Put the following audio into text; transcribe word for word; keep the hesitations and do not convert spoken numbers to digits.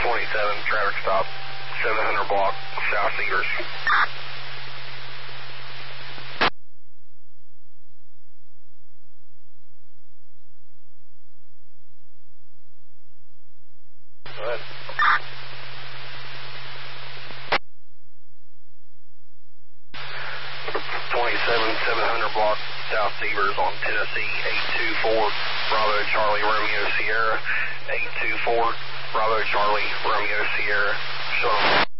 twenty-seven, traffic stop, seven hundred block, South Cedars. Go ahead. twenty-seven, seven hundred block, South Severs on Tennessee, eight two four, Bravo Charlie Romeo Sierra, eight two four, Bravo Charlie Romeo Sierra, show them.